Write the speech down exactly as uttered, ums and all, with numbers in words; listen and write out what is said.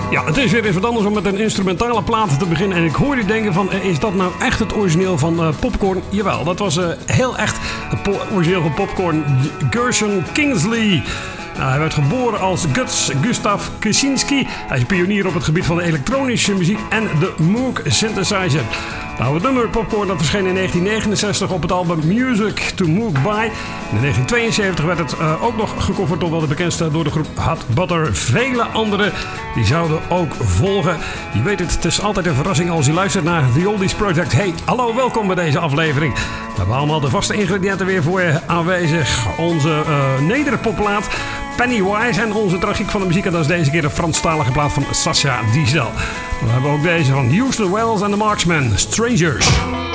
Ja, het is weer eens wat anders om met een instrumentale plaat te beginnen. En ik hoor je denken van, is dat nou echt het origineel van uh, Popcorn? Jawel, dat was uh, heel echt het po- origineel van Popcorn. Gershon Kingsley. Nou, hij werd geboren als Guts Gustav Krasinski. Hij is pionier op het gebied van de elektronische muziek en de Moog synthesizer. Nou, het nummer Popcorn dat verscheen in negentien negenenzestig op het album Music to Moog By. In negentien tweeënzeventig werd het uh, ook nog gecoverd tot wel de bekendste door de groep Hot Butter. Vele anderen die zouden ook volgen. Je weet het, het is altijd een verrassing als je luistert naar The Oldies Project. Hey, hallo, welkom bij deze aflevering. We hebben allemaal de vaste ingrediënten weer voor je aanwezig. Onze uh, nederpopplaat Pennywise en onze tragiek van de muziek. En dat is deze keer de Franstalige plaat van Sascha Diesel. We hebben ook deze van Houston Wells en The Marksmen, Strangers.